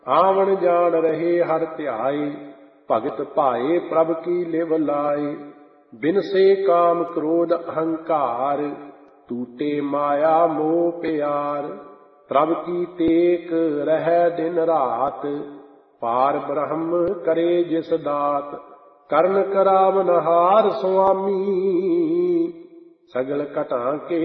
ਆਵਣ ਜਾਣ ਰਹੇ ਹਰ ਧਿਆਏ, ਭਗਤ ਭਾਏ ਪ੍ਰਭ ਕੀ ਲਿਵ ਲਾਏ। ਬਿਨਸੇ ਕਾਮ ਕ੍ਰੋਧ ਅਹੰਕਾਰ, ਟੂਟੇ ਮਾਇਆ ਮੋਹ ਪਿਆਰ। ਪ੍ਰਭ ਕੀ ਟੇਕ ਰਹਿ ਦਿਨ ਰਾਤ, ਪਾਰ ਬ੍ਰਹਮ ਕਰੇ ਜਿਸ ਦਾਤ। ਕਰਨ ਕਰਾਵਨ ਹਾਰ ਸੁਆਮੀ, ਸਗਲ ਘਟਾਂ ਕੇ